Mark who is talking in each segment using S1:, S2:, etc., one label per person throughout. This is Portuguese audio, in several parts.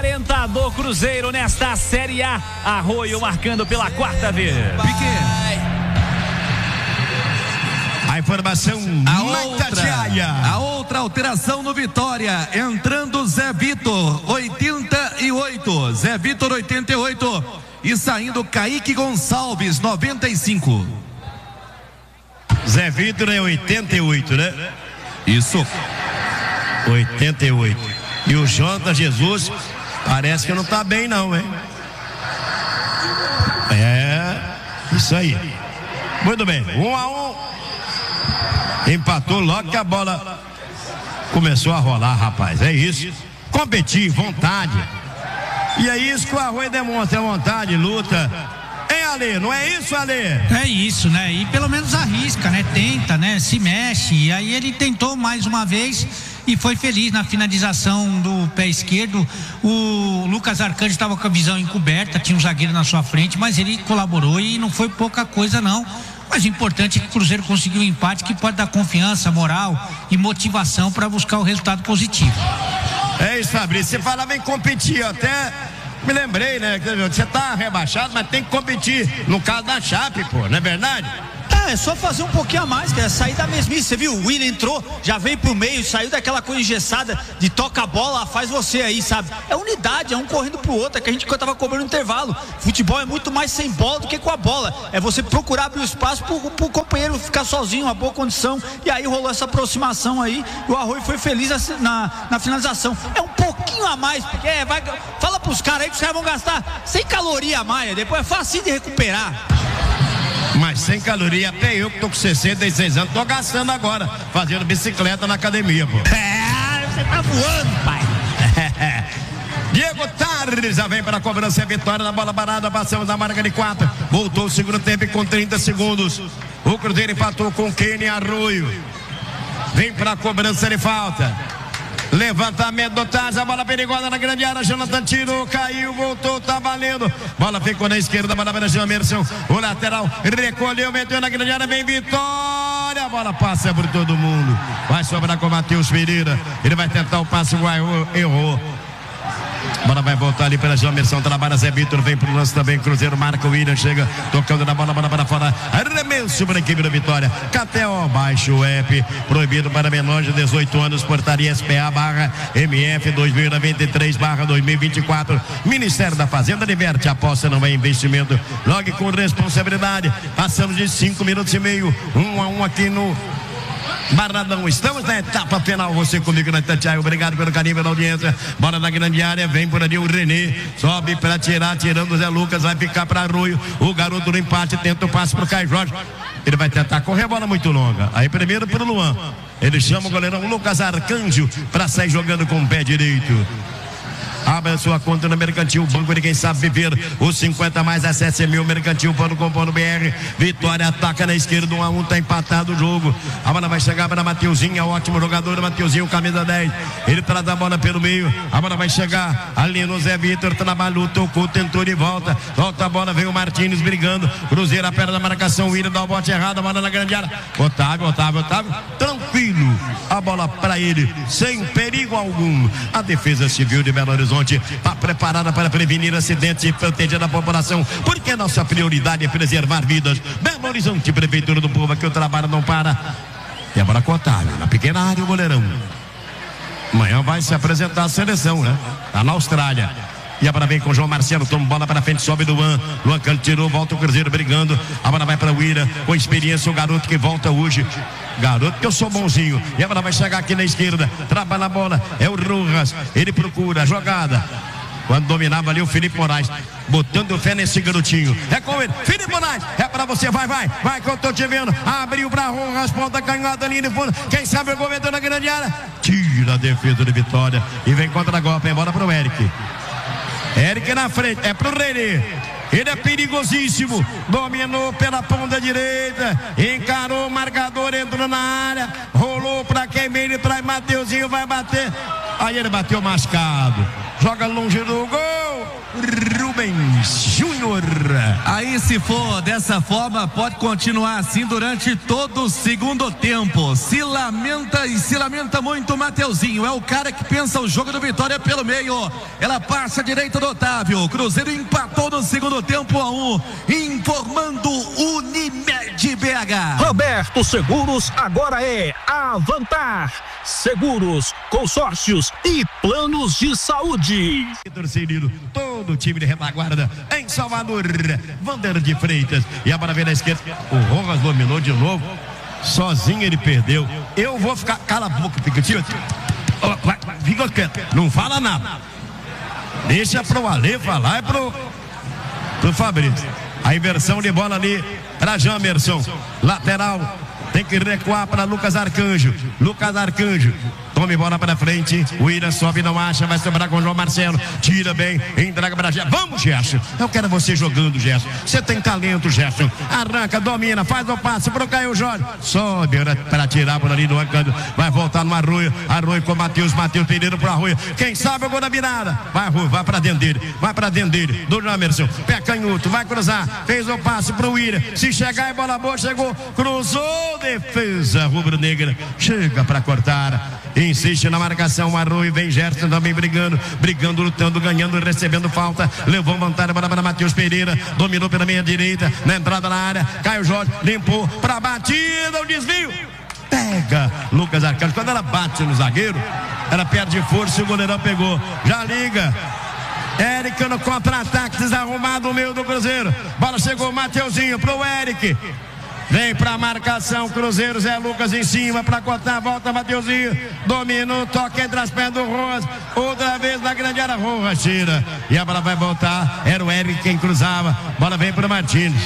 S1: 40 do Cruzeiro nesta Série A. Arroio marcando pela quarta vez.
S2: A informação
S3: a outra alteração no Vitória, entrando Zé Vitor, 88, Zé Vitor 88 e saindo Kaique Gonçalves, 95.
S2: Zé Vitor é 88, né?
S3: Isso.
S2: 88. E o Jota Jesus parece que não tá bem não, hein? É, isso aí. Muito bem, 1-1. Empatou logo que a bola começou a rolar, rapaz. É isso. Competir, vontade. E é isso que o Arroio demonstra, vontade, luta. Hein, Ale? Não é isso, Ale?
S4: É isso, né? E pelo menos arrisca, né? Tenta, né? Se mexe. E aí ele tentou mais uma vez e foi feliz na finalização do pé esquerdo. O Lucas Arcanjo estava com a visão encoberta, tinha um zagueiro na sua frente, mas ele colaborou e não foi pouca coisa, não. Mas o importante é que o Cruzeiro conseguiu um empate que pode dar confiança, moral e motivação para buscar o resultado positivo.
S2: É isso, Fabrício. Você falava em competir, até me lembrei, né? Você tá rebaixado, mas tem que competir. No caso da Chape, pô, não é verdade?
S5: É só fazer um pouquinho a mais, cara, sair da mesmice. Você viu, o Willian entrou, já veio pro meio, saiu daquela coisa engessada de toca a bola, faz você aí, sabe? É unidade, é um correndo pro outro, é que a gente tava cobrando intervalo. Futebol é muito mais sem bola do que com a bola. É você procurar abrir o espaço pro companheiro ficar sozinho, uma boa condição. E aí rolou essa aproximação aí, e o Arroio foi feliz na finalização. É um pouquinho a mais, porque fala pros caras aí que os caras vão gastar 100 calorias a mais, depois é fácil de recuperar.
S2: Mas sem caloria, até eu que tô com 66 anos, tô gastando agora, fazendo bicicleta na academia, pô.
S5: Você tá voando, pai.
S2: Diego Tarres já vem para a cobrança, é vitória na bola parada, passamos da marca de 4. Voltou o segundo tempo com 30 segundos. O Cruzeiro empatou com Kenny Arroio. Vem para a cobrança de falta. Levantamento do Taz, a bola perigosa na grande área. Jonathan tirou, caiu, voltou, tá valendo. Bola ficou na esquerda, bola para Jamerson. O lateral recolheu, meteu na grande área, vem vitória. A bola passa por todo mundo. Vai sobrar com o Matheus Pereira. Ele vai tentar o passe, errou. A bola vai voltar ali pela Jamerson, trabalha Zé Vitor, vem pro lance também, Cruzeiro marca, o Willian chega, tocando na bola para fora, arremesso para a equipe da Vitória. KTO, baixa o app, proibido para menores de 18 anos, portaria SPA/MF 2093/2024, Ministério da Fazenda, diverte, aposta não é investimento, logue com responsabilidade. Passamos de 5 minutos e meio, 1-1 aqui no Barradão, estamos na etapa final, você comigo na Itatiaia, obrigado pelo carinho, pela audiência. Bola na grande área, vem por ali o Renê, sobe para tirar, tirando o Zé Lucas, vai ficar para Arroio, o garoto do empate, tenta o passe pro Caio Jorge, ele vai tentar correr a bola muito longa, aí primeiro pro Luan, ele chama o goleirão Lucas Arcanjo para sair jogando com o pé direito. Abra sua conta no Mercantil, banco de quem sabe viver. Os 50 mais, acesse mercantil.com.br. Vitória ataca na esquerda, 1-1, tá empatado o jogo. A bola vai chegar para Mateuzinho, ótimo jogador, Mateuzinho, camisa 10. Ele traz a bola pelo meio, a bola vai chegar ali no Zé Vitor, trabalhou, tocou, tentou de volta. Volta a bola, veio o Martins brigando. Cruzeiro a perna da marcação, o Willian dá o bote errado, a bola na grande área. Otávio, tranquilo. A bola para ele, sem perigo algum. A Defesa Civil de Belo Horizonte está preparada para prevenir acidentes e proteger a população, porque nossa prioridade é preservar vidas. Belo Horizonte, Prefeitura do Povo, aqui o trabalho não para. E a bola com o Otávio, na pequena área, o goleirão. Amanhã vai se apresentar a seleção, né? Tá na Austrália. E a bola vem com o João Marcelo, toma bola para frente, sobe do Luan Cano tirou, volta o Cruzeiro brigando. A bola vai para o Ira, com experiência, o garoto que volta hoje. Garoto que eu sou bonzinho. E a bola vai chegar aqui na esquerda, trabalha a bola, é o Rojas, ele procura a jogada. Quando dominava ali o Felipe Moraes, botando fé nesse garotinho. É com ele, Felipe Moraes, é pra você, vai que eu tô te vendo. Abriu pra Rojas, ponta canhota ali no fundo. Quem sabe o gol entrou na grande área. Tira a defesa de Vitória e vem contra a golpe, embora pro Eric. Eric na frente, é pro Renê. Ele é perigosíssimo, dominou pela ponta direita, encarou o marcador, entrou na área, rolou pra quem ele traz, Mateuzinho vai bater, aí ele bateu mascado, joga longe do gol, Rubens Júnior.
S3: Aí, se for dessa forma, pode continuar assim durante todo o segundo tempo. Se lamenta muito o Mateuzinho. É o cara que pensa o jogo do Vitória pelo meio. Ela passa à direita do Otávio. Cruzeiro empatou no segundo tempo 1-1. Informando Unimed BH.
S6: Roberto Seguros agora é Avantar Seguros, consórcios e planos de saúde.
S2: Torcedor, todo o time de retaguarda em Salvador. Vander de Freitas. E a bola vem na esquerda. O Rojas dominou de novo. Sozinho ele perdeu. Eu vou ficar. Cala a boca, Picatinho. Fica quieto. Não fala nada. Deixa pro Alê falar e pro Fabrício. A inversão de bola ali para Jamerson. Lateral. Tem que recuar para Lucas Arcanjo. Tome bola para frente. O Ira sobe, não acha. Vai sobrar com o João Marcelo. Tira bem. Entrega para Gerson. Vamos, Gerson. Eu quero você jogando, Gerson. Você tem talento, Gerson. Arranca, domina, faz o passe para o Caio Jorge. Sobe para tirar por ali no canto. Vai voltar no Arroio. Arroio com o Matheus. Matheus pedindo para o Arroio. Quem sabe o gol da virada. Vai, Arroio. Vai para dentro dele. Do Jamerson. Pé canhoto. Vai cruzar. Fez o passe para o Ira. Se chegar é bola boa. Chegou. Cruzou. Defesa rubro-negra. Chega para cortar. Insiste na marcação, Arroio, vem Gerson também brigando, lutando, ganhando, recebendo falta, levou vantagem para Matheus Pereira, dominou pela meia direita, na entrada na área, Caio Jorge, limpou para a batida, o desvio, pega Lucas Arcanjo, quando ela bate no zagueiro, ela perde força e o goleirão pegou, já liga, Eric no contra-ataque, desarrumado no meio do Cruzeiro, bola chegou, Mateuzinho pro Eric, vem pra marcação, Cruzeiro, Zé Lucas em cima pra cortar, volta Mateuzinho, dominou, toca entre as pernas do Rojas, outra vez na grande área, Rojas tira, e a bola vai voltar, era o Eric quem cruzava, bola vem pro Martins,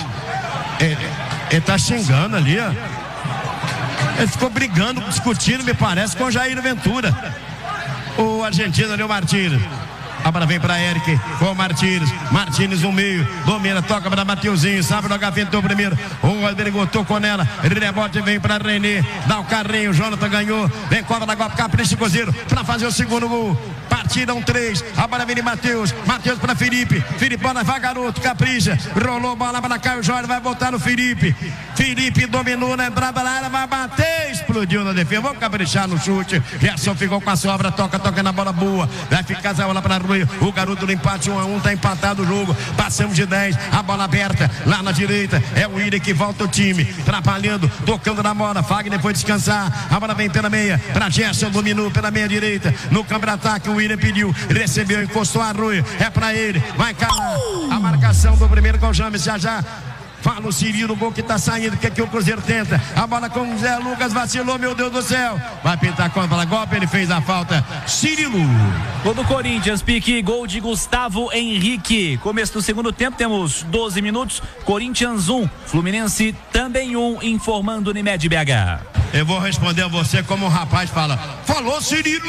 S2: ele tá xingando ali, ó, ele ficou brigando, discutindo, me parece, com o Jair Ventura, o argentino ali, o Martins. A bola vem para Eric, com o Martins no meio, domina, toca para Mateuzinho, sabe, no gavetou primeiro, o Rodrigo tocou nela, rebote vem para Renê, dá o carrinho, Jonathan ganhou, vem cobra da Copa, capricha Cruzeiro, para fazer o segundo gol, partida 3, a bola vem de Matheus para Felipe, bola vai garoto, capricha, rolou bola para Caio Jorge, vai voltar no Felipe dominou na entrada da área, vai bater, explodiu na defesa, vamos caprichar no chute, Gerson ficou com a sobra, toca na bola boa, vai ficar essa bola para Rui. O garoto do empate 1-1, tá empatado o jogo, passamos de 10, a bola aberta lá na direita, é o Ira que volta o time, trabalhando, tocando na bola, Fagner foi descansar, a bola vem pela meia, para Gerson, dominou pela meia direita, no campo de ataque o Ira pediu, recebeu, encostou a Arroio, é para ele, vai calar, a marcação do primeiro com o James, já fala o Cirilo, o gol que tá saindo, que aqui o Cruzeiro tenta, a bola com o Zé Lucas, vacilou, meu Deus do céu, vai pintar contra a golpe, ele fez a falta, Cirilo.
S1: Gol do Corinthians, pique, gol de Gustavo Henrique, começo do segundo tempo, temos 12 minutos, Corinthians 1, Fluminense também 1, informando Unimed BH.
S2: Eu vou responder a você como um rapaz fala, falou Cirilo,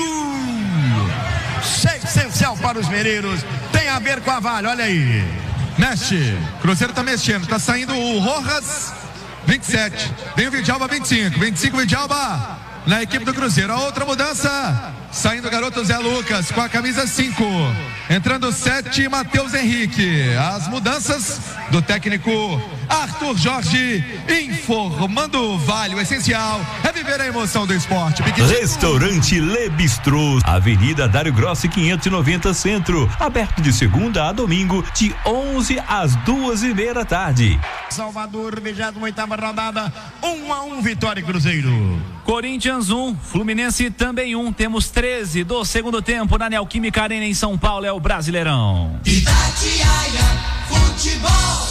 S2: essencial para os mineiros, tem a ver com a Vale, olha aí.
S3: Mexe, Cruzeiro tá mexendo, tá saindo o Rojas, 27, vem o Vidalba 25 Vidalba na equipe do Cruzeiro, a outra mudança, saindo o garoto Zé Lucas com a camisa 5, entrando 7, Matheus Henrique, as mudanças do técnico Arthur Jorge, informando Vale, o essencial é viver a emoção do esporte.
S7: Restaurante Le Bistrô, Avenida Dário Grossi 590 Centro, aberto de segunda a domingo de 11 às 2:30 da tarde.
S2: Salvador, 28ª rodada, 1-1, Vitória e Cruzeiro.
S1: Corinthians 1, Fluminense também 1, temos 13 do segundo tempo na Neoquímica Arena em São Paulo, é o Brasileirão.
S8: Itatiaia Futebol.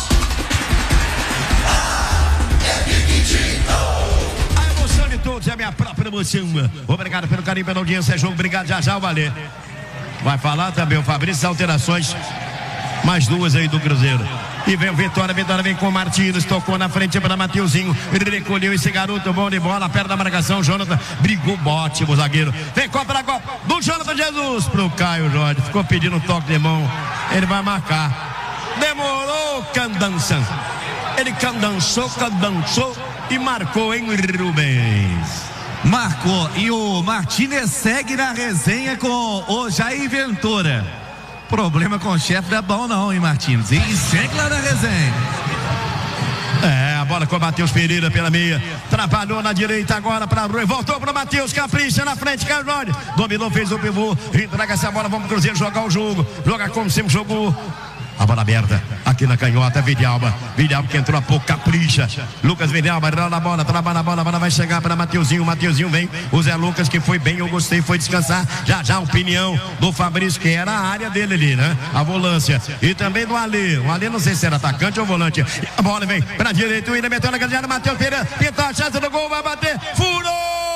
S2: A emoção de todos é a minha própria emoção. Obrigado pelo carinho, pela audiência, jogo, obrigado, já o Valê. Vai falar também o Fabrício, alterações, mais 2 aí do Cruzeiro. E vem o Vitória vem com o Martins, tocou na frente para Mateuzinho, recolheu esse garoto, bom de bola, perto da marcação, Jonathan, brigou, bote o zagueiro, vem Copa do Jonathan Jesus pro Caio Jorge, ficou pedindo um toque de mão, ele vai marcar, demorou, Candançan, ele candançou e marcou, hein, Rubens?
S3: Marcou, e o Martínez segue na resenha com o Jair Ventura. Problema com o chefe não é bom não, hein, Martins? E segue lá na resenha.
S2: A bola com o Matheus Pereira pela meia. Trabalhou na direita agora para Rui. Voltou para o Matheus. Capricha na frente. Carvalho dominou, fez o pivô. Entrega essa bola. Vamos Cruzeiro jogar o jogo. Joga como sempre jogou. A bola aberta aqui na canhota. Vidalba que entrou há pouco. Capricha. Lucas Vidalba rola a bola. Trabalha a bola. A bola vai chegar para Mateuzinho. Mateuzinho vem. O Zé Lucas que foi bem. Eu gostei. Foi descansar. Já a opinião do Fabrício, que era a área dele ali, né? A volância. E também do Alê. O Alê não sei se era atacante ou volante. A bola vem para a direita. O William meteu na grande área. Matheus Pereira. Pintou a chance do gol. Vai bater. Furou!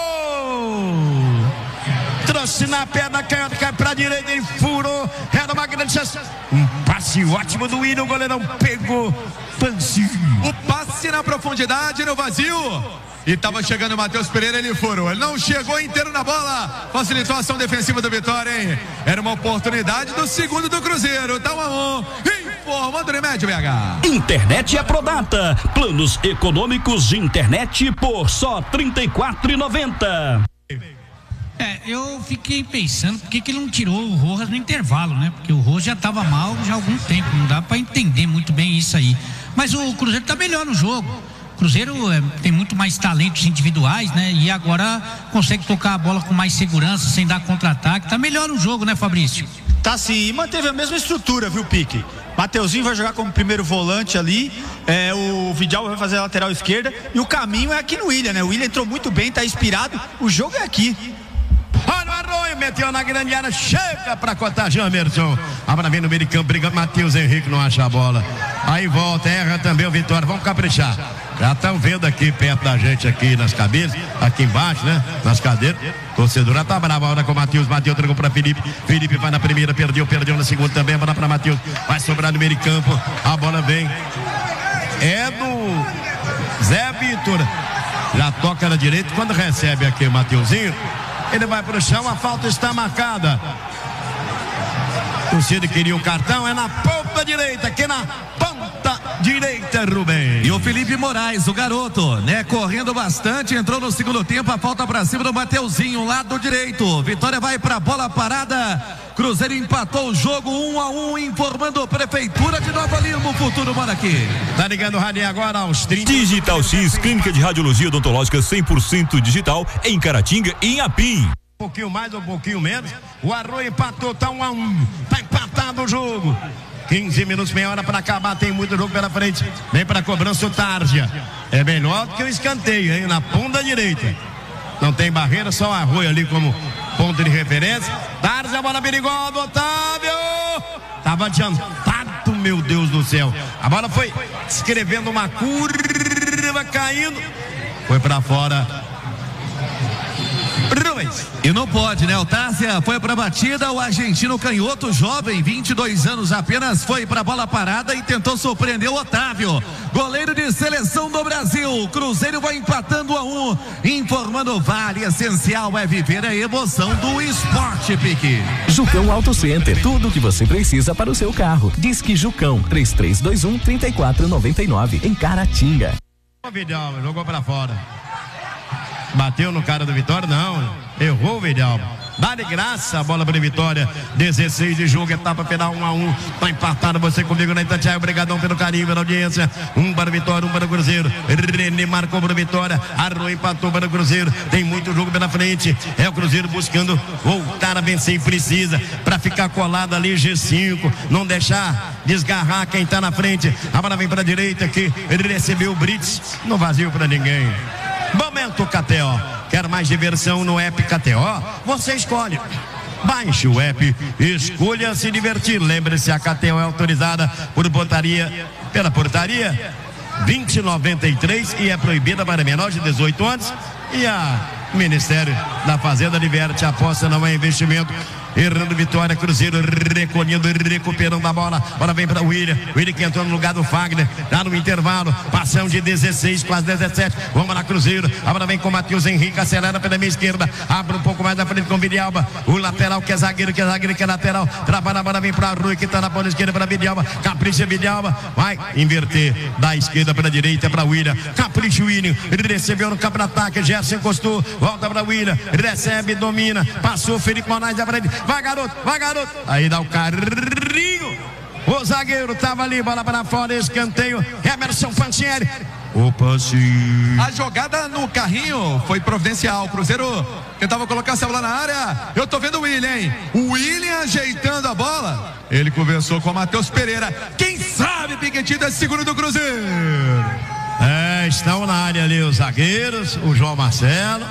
S2: Trouxe na perna, cai pra direita e furou. Era uma grande chance. Um passe ótimo do William. O goleirão pegou.
S3: O passe na profundidade, no vazio. E tava chegando o Matheus Pereira, ele furou. Ele não chegou inteiro na bola. Facilitou a ação defensiva do Vitória, hein? Era uma oportunidade do segundo do Cruzeiro. Tá 1-1. Informando Unimed BH.
S6: Internet é Prodata. Planos econômicos de internet por só R$ 34,90.
S4: Eu fiquei pensando por que ele não tirou o Rojas no intervalo, né? Porque o Rojas já estava mal já há algum tempo, não dá para entender muito bem isso aí. Mas o Cruzeiro tá melhor no jogo. O Cruzeiro tem muito mais talentos individuais, né? E agora consegue tocar a bola com mais segurança, sem dar contra-ataque. Tá melhor no jogo, né, Fabrício?
S5: Tá sim, e manteve a mesma estrutura, viu, Pique? Mateuzinho vai jogar como primeiro volante ali, o Vidal vai fazer a lateral esquerda e o caminho é aqui no William, né? O William entrou muito bem, tá inspirado, o jogo é aqui.
S2: Olha o Arroio, meteu na grande área, chega pra cotar Jamerson. Abra vem no meio de campo, briga Matheus Henrique, não acha a bola. Aí volta, erra também o Vitória, vamos caprichar. Já estão vendo aqui perto da gente, aqui nas cabines, aqui embaixo, né? Nas cadeiras. Torcedor já tá bravo, a hora com o Matheus. Matheus entregou pra Felipe. Felipe vai na primeira, perdeu na segunda também. A bola pra Matheus. Vai sobrar no meio de campo. A bola vem. É do Zé Vitor. Já toca na direita. Quando recebe aqui o Mateuzinho, ele vai pro chão. A falta está marcada. O torcida queria um cartão. É na ponta direita, aqui na ponta direita, Rubem.
S3: E o Felipe Moraes, o garoto, né? Correndo bastante, entrou no segundo tempo, a falta pra cima do Mateuzinho, lado direito. Vitória vai pra bola parada. Cruzeiro empatou o jogo 1-1, informando Prefeitura de Nova Lima. O futuro mora aqui.
S2: Tá ligando o rádio agora aos 30.
S7: Digital X, clínica de radiologia odontológica 100% digital em Caratinga e em Apim.
S2: Um pouquinho mais ou um pouquinho menos. O Arroio empatou, tá 1-1. Tá empatado o jogo. 15 minutos, meia hora para acabar, tem muito jogo pela frente. Vem para a cobrança o Tarja. É melhor do que o escanteio, hein? Na ponta direita. Não tem barreira, só o Arroio ali como ponto de referência. Tarja, a bola perigosa, Otávio. Tava adiantado, meu Deus do céu. A bola foi escrevendo uma curva, caindo. Foi para fora.
S3: E não pode, né? O Tárcia foi pra batida, o argentino canhoto jovem, 22 anos apenas, foi pra bola parada e tentou surpreender o Otávio, goleiro de seleção do Brasil. Cruzeiro vai empatando 1-1, informando Vale, essencial é viver a emoção do esporte, Pique.
S9: Jucão Auto Center, tudo o que você precisa para o seu carro. Disque Jucão, 3321-3499, em Caratinga.
S2: O Vidal jogou pra fora. Bateu no cara do Vitória? Não, errou o Vidal. Dá de graça a bola para o Vitória. 16 de jogo, etapa final 1-1. Tá empatado você comigo na Itatiaia. Obrigadão pelo carinho, pela audiência. 1 para o Vitória, 1 para o Cruzeiro. René marcou para o Vitória. Arroio empatou para o Cruzeiro. Tem muito jogo pela frente. É o Cruzeiro buscando voltar a vencer e precisa. Para ficar colado ali, G5. Não deixar desgarrar quem tá na frente. A bola vem para a direita aqui. Ele recebeu o Brits. Não vazio para ninguém. Momento KTO. Quer mais diversão no app KTO? Você escolhe. Baixe o app e escolha se divertir. Lembre-se, a KTO é autorizada pela portaria 2093 e é proibida para menores de 18 anos. E a Ministério da Fazenda diverte, a aposta não é investimento. Errando Vitória, Cruzeiro recolhendo, recuperando a bola. Bola vem para o William. William que entrou no lugar do Fagner. Tá no intervalo. Passão de 16, quase 17. Vamos lá, Cruzeiro. A bola vem com o Matheus Henrique. Acelera pela meia esquerda. Abre um pouco mais da frente com o Vidalba. O lateral que é zagueiro, que é lateral. Trabalha a bola, vem para Rui, que tá na bola esquerda para Vidalba. Capricha Vidalba. Vai inverter da esquerda para a direita para William. Capricha o William. Recebeu no campo de ataque. Gerson encostou. Volta para William. Recebe, domina. Passou Felipe Moraes da frente. Vai, garoto, vai, garoto. Aí dá o carrinho Rio. O zagueiro estava ali, bola para fora, escanteio. Emerson Pansieri.
S3: A jogada no carrinho foi providencial. O Cruzeiro tentava colocar essa bola na área. Eu tô vendo o William, hein? O William ajeitando a bola. Ele conversou com o Matheus Pereira. Quem sabe, Piquetinho, desse segundo do Cruzeiro.
S2: Estão na área ali os zagueiros, o João Marcelo,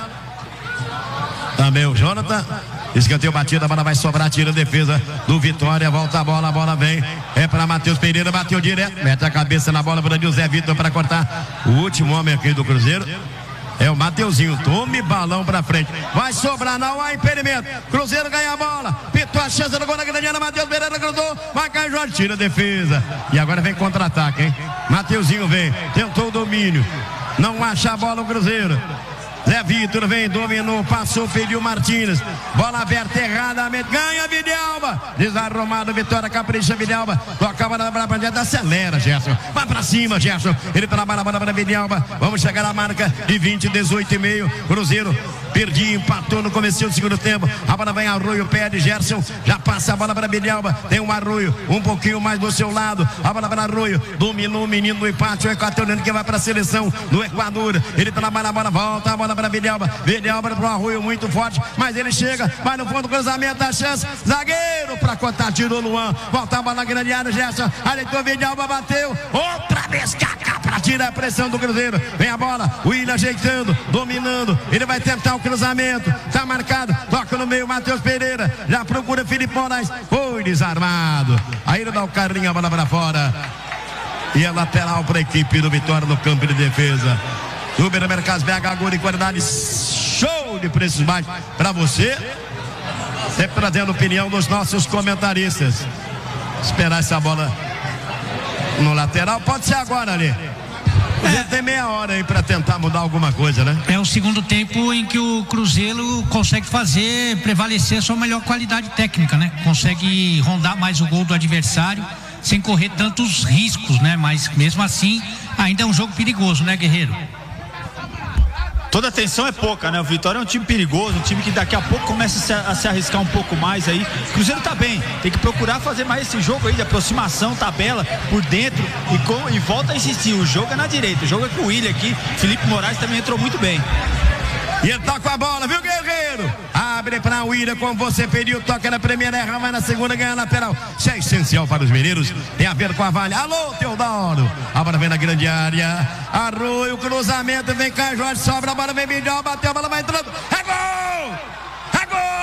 S2: também o Jonathan. Escanteio batida, a bola vai sobrar, tira a defesa do Vitória, volta a bola vem, é para Matheus Pereira, bateu direto, mete a cabeça na bola para o Zé Vitor para cortar. O último homem aqui do Cruzeiro é o Mateuzinho. Tome balão para frente, vai sobrar, não há impedimento. Cruzeiro ganha a bola, pitou a chance do gol na grande área. Matheus Pereira cruzou, vai cair Jorge, tira a defesa e agora vem contra-ataque, hein? Mateuzinho vem, tentou o domínio, não acha a bola o Cruzeiro. Zé Vitor vem, dominou, passou, pediu Martins, bola aberta erradamente, ganha Vidalba, desarrumado, Vitória, capricha Vidalba, toca a bola para diante, acelera Gerson, vai pra cima Gerson, ele trabalha a bola para Vidalba, vamos chegar à marca de 20, 18,5, Cruzeiro perdi, empatou no começo do segundo tempo, a bola vem Arroio, pede Gerson, já passa a bola para Vidalba, tem um Arroio, um pouquinho mais do seu lado, a bola para Arroio, dominou o menino do empate, o equatoriano que vai para a seleção do Equador, ele trabalha a bola, volta a bola para Vidalba para o Arroio muito forte, mas ele chega, vai no fundo do cruzamento, a chance, zagueiro para cortar, tirou Luan, volta a bola na grande área, Gerson, ajeitou Vidalba, bateu, outra vez Kaká para tirar a pressão do Cruzeiro, vem a bola, o William ajeitando, dominando, ele vai tentar o cruzamento, tá marcado, toca no meio, Matheus Pereira, já procura Felipe Moraes, foi desarmado, aí ele dá o carrinho, a bola para fora, e é lateral para a equipe do Vitória no campo de defesa. Supermercados BH, agora em qualidade, show de preços baixos para você, sempre trazendo a opinião dos nossos comentaristas. Esperar essa bola no lateral, pode ser agora ali. Tem meia hora aí para tentar mudar alguma coisa, né?
S4: É o segundo tempo em que o Cruzeiro consegue prevalecer a sua melhor qualidade técnica, né? Consegue rondar mais o gol do adversário sem correr tantos riscos, né? Mas mesmo assim, ainda é um jogo perigoso, né, Guerreiro?
S5: Toda atenção é pouca, né? O Vitória é um time perigoso, um time que daqui a pouco começa a se arriscar um pouco mais aí. O Cruzeiro tá bem, tem que procurar fazer mais esse jogo aí de aproximação, tabela por dentro e volta a insistir. O jogo é na direita, o jogo é com o William aqui. Felipe Moraes também entrou muito bem.
S2: E ele tá com a bola, viu, Guerreiro? Abre pra William, como você pediu, toca na primeira, erra, vai na segunda, ganha na lateral. Isso é essencial para os mineiros, tem a ver com a Vale. Alô, Teodoro, a bola vem na grande área, Arroio, cruzamento, vem cá, Jorge, sobra, a bola vem Vidal, bateu, a bola vai entrando, é gol!